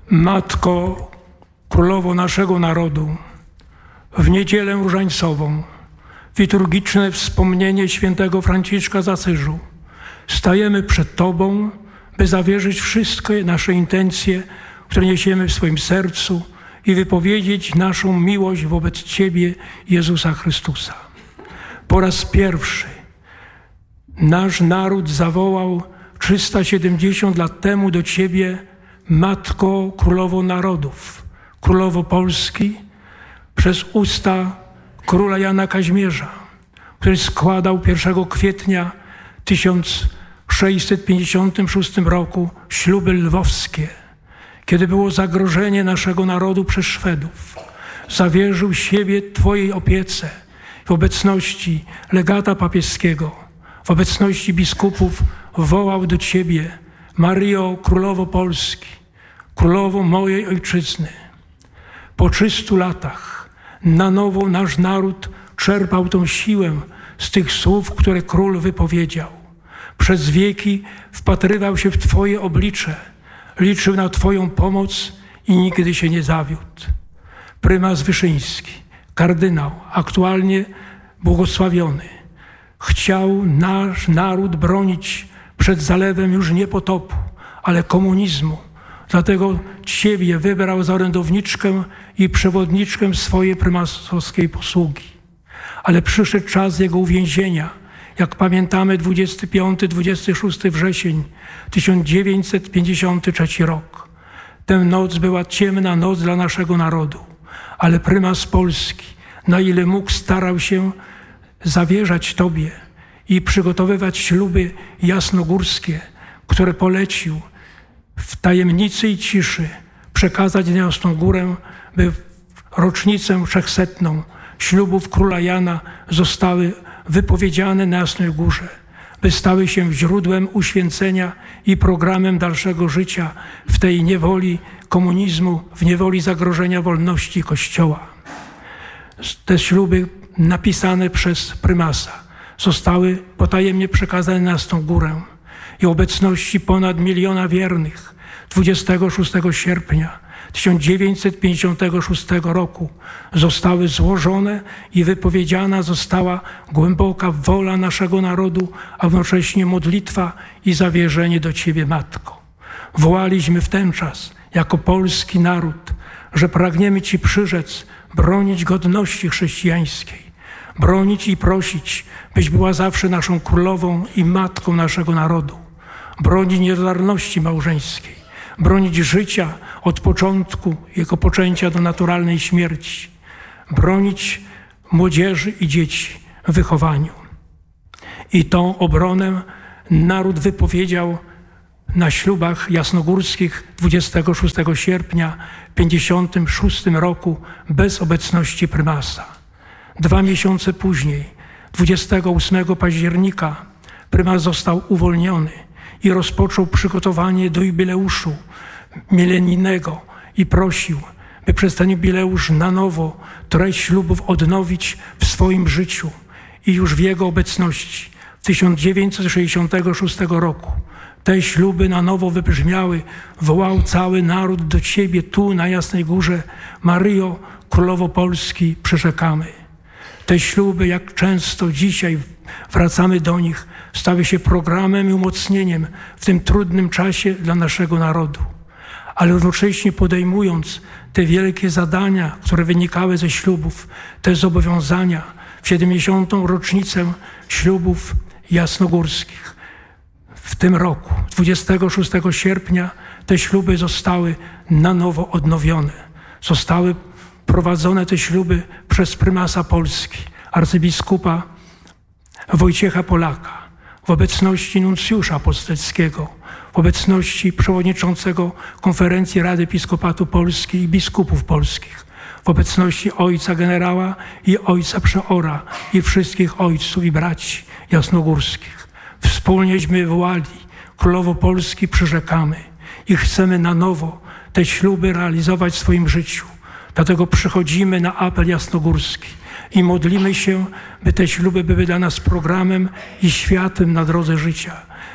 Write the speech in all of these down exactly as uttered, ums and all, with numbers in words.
Matko, Królowo naszego narodu, w niedzielę różańcową, w liturgiczne wspomnienie świętego Franciszka z Asyżu, stajemy przed Tobą, by zawierzyć wszystkie nasze intencje, które niesiemy w swoim sercu i wypowiedzieć naszą miłość wobec Ciebie, Jezusa Chrystusa. Po raz pierwszy nasz naród zawołał trzysta siedemdziesiąt lat temu do Ciebie: Matko, Królowo Narodów, Królowo Polski, przez usta króla Jana Kazimierza, który składał pierwszego kwietnia tysiąc sześćset pięćdziesiątym szóstym roku śluby lwowskie, kiedy było zagrożenie naszego narodu przez Szwedów. Zawierzył siebie Twojej opiece w obecności legata papieskiego, w obecności biskupów wołał do Ciebie: Maryjo, Królowo Polski, Królowo mojej Ojczyzny. Po trzystu latach na nowo nasz naród czerpał tą siłę z tych słów, które król wypowiedział. Przez wieki wpatrywał się w Twoje oblicze, liczył na Twoją pomoc i nigdy się nie zawiódł. Prymas Wyszyński, kardynał, aktualnie błogosławiony, chciał nasz naród bronić przed zalewem już nie potopu, ale komunizmu. Dlatego Ciebie wybrał za orędowniczkę i przewodniczkę swojej prymasowskiej posługi. Ale przyszedł czas jego uwięzienia. Jak pamiętamy, dwudziestego piątego do dwudziestego szóstego wrzesień tysiąc dziewięćset pięćdziesiąty trzeci rok. Tę noc była ciemna noc dla naszego narodu, ale prymas Polski, na ile mógł, starał się zawierzać Tobie i przygotowywać śluby jasnogórskie, które polecił w tajemnicy i ciszy przekazać na Jasną Górę, by w rocznicę trzechsetną ślubów króla Jana zostały wypowiedziane na Jasnej Górze, by stały się źródłem uświęcenia i programem dalszego życia w tej niewoli komunizmu, w niewoli zagrożenia wolności Kościoła. Te śluby napisane przez prymasa zostały potajemnie przekazane na Jasną Górę i obecności ponad miliona wiernych dwudziestego szóstego sierpnia tysiąc dziewięćset pięćdziesiątego szóstego roku zostały złożone i wypowiedziana została głęboka wola naszego narodu, a jednocześnie modlitwa i zawierzenie do Ciebie, Matko. Wołaliśmy w ten czas jako polski naród, że pragniemy Ci przyrzec bronić godności chrześcijańskiej, bronić i prosić, byś była zawsze naszą królową i matką naszego narodu, bronić nierozdarności małżeńskiej, bronić życia od początku jego poczęcia do naturalnej śmierci, bronić młodzieży i dzieci w wychowaniu. I tą obronę naród wypowiedział na ślubach jasnogórskich dwudziestego szóstego sierpnia w pięćdziesiątym szóstym roku bez obecności prymasa. Dwa miesiące później, dwudziestego ósmego października, prymas został uwolniony i rozpoczął przygotowanie do jubileuszu milenijnego i prosił, by przez ten jubileusz na nowo treść ślubów odnowić w swoim życiu i już w jego obecności w tysiąc dziewięćset sześćdziesiątym szóstym roku te śluby na nowo wybrzmiały. Wołał cały naród do Ciebie tu na Jasnej Górze: Maryjo, Królowo Polski, przyrzekamy. Te śluby, jak często dzisiaj wracamy do nich, stały się programem i umocnieniem w tym trudnym czasie dla naszego narodu. Ale równocześnie podejmując te wielkie zadania, które wynikały ze ślubów, te zobowiązania w siedemdziesiątą rocznicę ślubów jasnogórskich. W tym roku, dwudziestego szóstego sierpnia, te śluby zostały na nowo odnowione. Zostały prowadzone te śluby przez prymasa Polski, arcybiskupa Wojciecha Polaka, w obecności nuncjusza apostolskiego, w obecności przewodniczącego Konferencji Rady Episkopatu Polski i biskupów polskich, w obecności ojca generała i ojca przeora i wszystkich ojców i braci jasnogórskich. Wspólnieśmy wołali: Królowo Polski, przyrzekamy i chcemy na nowo te śluby realizować w swoim życiu. Dlatego przychodzimy na apel jasnogórski i modlimy się, by te śluby były dla nas programem i światłem na drodze życia,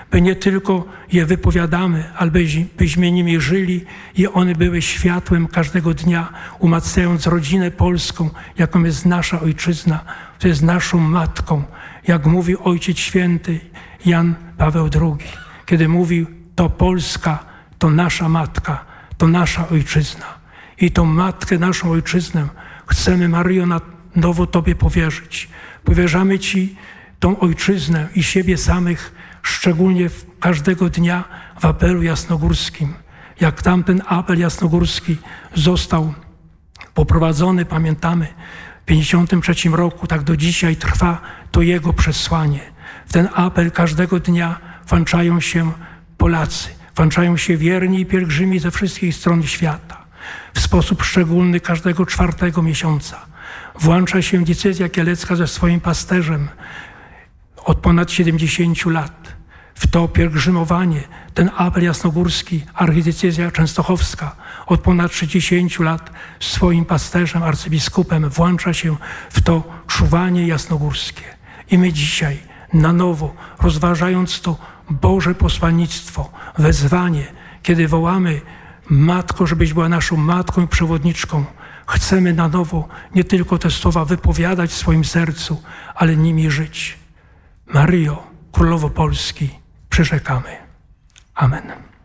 by nie tylko je wypowiadamy, ale byśmy nimi żyli i one były światłem każdego dnia, umacniając rodzinę polską, jaką jest nasza ojczyzna, to jest naszą matką. Jak mówi Ojciec Święty Jan Paweł drugi, kiedy mówił, to Polska, to nasza matka, to nasza ojczyzna. I tą matkę, naszą ojczyznę chcemy, Maryjo, na nowo Tobie powierzyć. Powierzamy Ci tą ojczyznę i siebie samych, szczególnie w każdego dnia w apelu jasnogórskim. Jak tamten apel jasnogórski został poprowadzony, pamiętamy, w pięćdziesiątym trzecim roku, tak do dzisiaj trwa to jego przesłanie. W ten apel każdego dnia włączają się Polacy, włączają się wierni i pielgrzymi ze wszystkich stron świata. W sposób szczególny każdego czwartego miesiąca włącza się diecezja kielecka ze swoim pasterzem od ponad siedemdziesięciu lat. W to pielgrzymowanie, ten apel jasnogórski, archidiecezja częstochowska od ponad trzydziestu lat swoim pasterzem, arcybiskupem włącza się w to czuwanie jasnogórskie. I my dzisiaj na nowo, rozważając to Boże posłannictwo, wezwanie, kiedy wołamy Matko, żebyś była naszą matką i przewodniczką, chcemy na nowo nie tylko te słowa wypowiadać w swoim sercu, ale nimi żyć. Maryjo, Królowo Polski, przyrzekamy. Amen.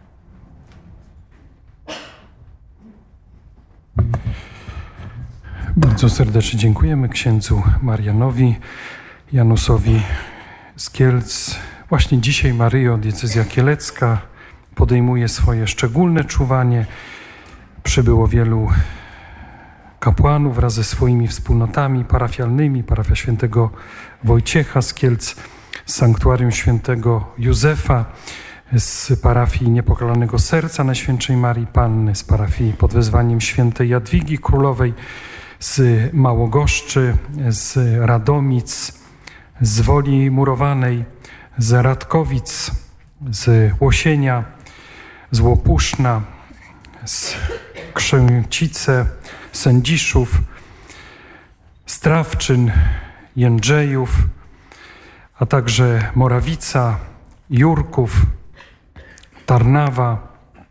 Bardzo serdecznie dziękujemy księdzu Marianowi Janusowi z Kielc. Właśnie dzisiaj Maryjo, diecezja kielecka podejmuje swoje szczególne czuwanie. Przybyło wielu kapłanów wraz ze swoimi wspólnotami parafialnymi, parafia świętego Wojciecha z Kielc, z sanktuarium świętego Józefa, z parafii Niepokalanego Serca Najświętszej Marii Panny, z parafii pod wezwaniem świętej Jadwigi Królowej, z Małogoszczy, z Radomic, z Woli Murowanej, z Radkowic, z Łosienia, z Łopuszna, z Krzęcice, Sędziszów, Strawczyn, Jędrzejów, a także Morawica, Jurków, Tarnawa,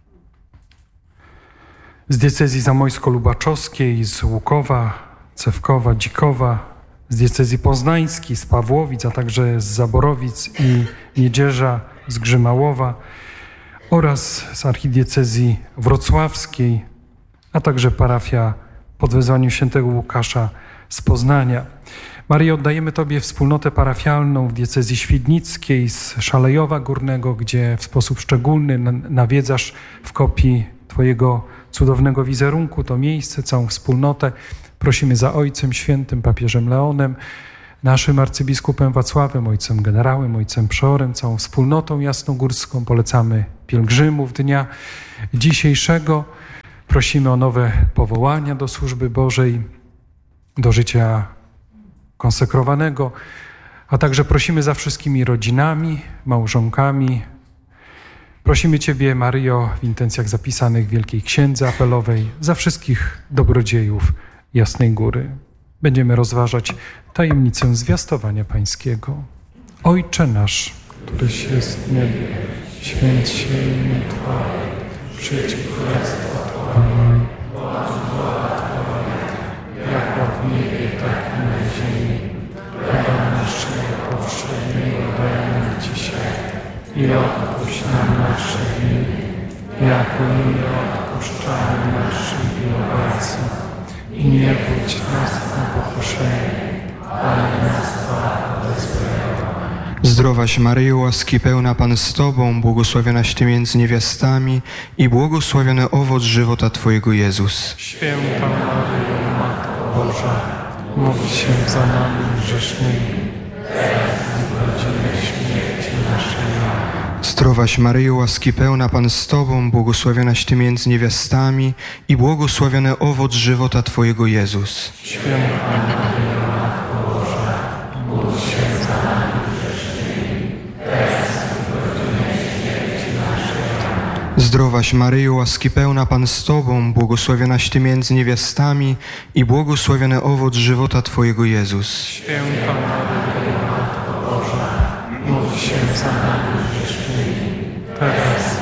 z diecezji zamojsko-lubaczowskiej, z Łukowa, Cewkowa, Dzikowa, z diecezji poznańskiej, z Pawłowic, a także z Zaborowic i Niedzierza, z Grzymałowa oraz z archidiecezji wrocławskiej, a także parafia pod wezwaniem świętego Łukasza z Poznania. Maryjo, oddajemy Tobie wspólnotę parafialną w diecezji świdnickiej z Szalejowa Górnego, gdzie w sposób szczególny nawiedzasz w kopii Twojego cudownego wizerunku to miejsce, całą wspólnotę. Prosimy za Ojcem Świętym, papieżem Leonem, naszym arcybiskupem Wacławem, ojcem generałem, ojcem przeorem, całą wspólnotą jasnogórską. Polecamy pielgrzymów dnia dzisiejszego. Prosimy o nowe powołania do służby Bożej, do życia konsekrowanego, a także prosimy za wszystkimi rodzinami, małżonkami. Prosimy Ciebie, Maryjo, w intencjach zapisanych w Wielkiej Księdze Apelowej, za wszystkich dobrodziejów Jasnej Góry. Będziemy rozważać tajemnicę zwiastowania Pańskiego. Ojcze nasz, któryś jest w niebie, święć się imię Twoje, przyjdź królestwo Twoje, bądź wola Twoja, jako w niebie, tak i na ziemi. Chleba naszego powszedniego daj nam dzisiaj i odpuść nam nasze winy, jako i my odpuszczamy naszym winowajcom. I nie wódź nas na pokuszenie, ale nas zbaw od złego. Zdrowaś Maryjo, łaski pełna Pan z Tobą, błogosławionaś Ty między niewiastami i błogosławiony owoc żywota Twojego Jezus. Święta Maryjo, Matko Boża, módl się za nami grzesznymi, teraz i w godzinę śmierci naszej. Zdrowaś Maryjo, łaski pełna Pan z Tobą, błogosławionaś Ty między niewiastami i błogosławiony owoc żywota Twojego Jezus. Święta Maryjo, Matko Boża, módl się za nami grzesznymi, teraz i w godzinę śmierci naszej. Zdrowaś Maryjo, łaski pełna Pan z Tobą, błogosławionaś Ty między niewiastami i błogosławiony owoc żywota Twojego Jezus. Święta Maryjo, Matko Boża, módl się za nami grzesznymi, teraz.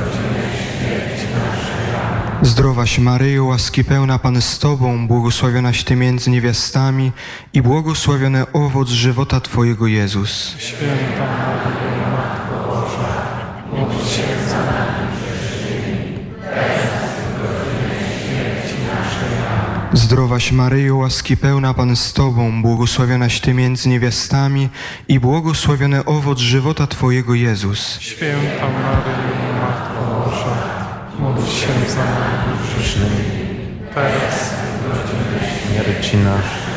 Zdrowaś Maryjo, łaski pełna Pan z Tobą, błogosławionaś Ty między niewiastami i błogosławiony owoc żywota Twojego Jezus. Święta Maryjo, Matko Boża, módl się za nami grzesznymi, teraz i w godzinę śmierci naszej. Zdrowaś Maryjo, łaski pełna Pan z Tobą, błogosławionaś Ty między niewiastami i błogosławiony owoc żywota Twojego Jezus. Święta Maryjo, Matko Boża, módl się za nami grzesznymi, teraz i w godzinę śmierci naszej.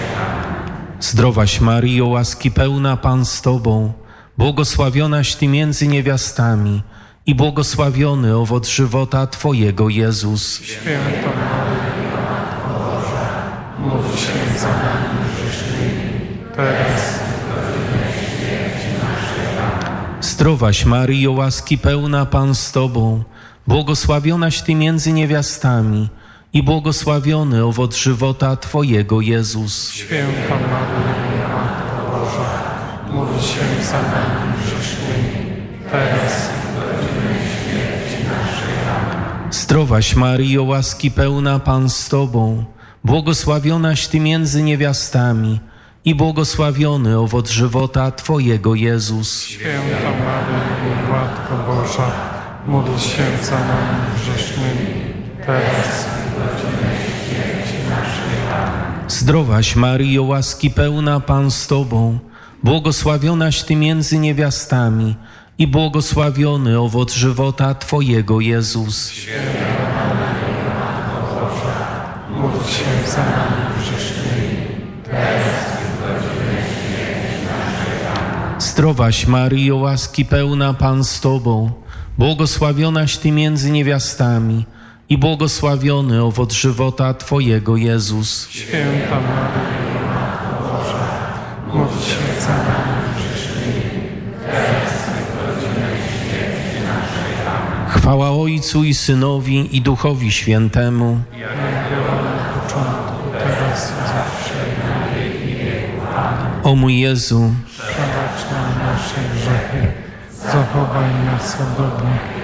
Zdrowaś Maryjo, łaski pełna Pan z Tobą, błogosławionaś Ty między niewiastami i błogosławiony owoc żywota Twojego Jezus. Święta Maryjo, Matko Boża, módl się za nami grzesznymi, teraz i w godzinę śmierci naszej. Zdrowaś Maryjo, łaski pełna Pan z Tobą, błogosławionaś Ty między niewiastami i błogosławiony owoc żywota Twojego Jezus. Święta Maryjo, Matko Boża, módl się za nami grzesznymi, teraz i w godzinę śmierci naszej. Zdrowaś Maryjo, łaski pełna Pan z Tobą, błogosławionaś Ty między niewiastami i błogosławiony owoc żywota Twojego Jezus. Święta Maryjo, Matko Boża, módl się za nami grzesznymi, teraz i w godzinę śmierci naszej. Zdrowaś Maryjo, łaski pełna Pan z Tobą, błogosławionaś Ty między niewiastami i błogosławiony owoc żywota Twojego Jezus. Święta Maryjo, Matko Boża, módl się za nami grzesznymi, teraz i w godzinę śmierci naszej. Zdrowaś Maryjo, łaski pełna Pan z Tobą, błogosławionaś Ty między niewiastami i błogosławiony owoc żywota Twojego Jezus. Święta Maryjo, Matko Boża, módl się za nami grzesznymi, teraz i w godzinę śmierci naszej. Chwała Ojcu i Synowi i Duchowi Świętemu. Jak była na początku, teraz i zawsze, i na wieki wieków. Amen. O mój Jezu, Przebacz nam nasze grzechy, zachowaj nas od ognia.